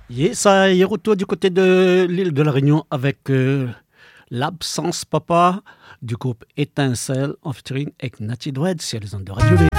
Yes, ça y est retour du côté de l'île de la Réunion avec l'absence papa du groupe Étincelle en featuring avec Natty Dread sur les ondes de Radio V.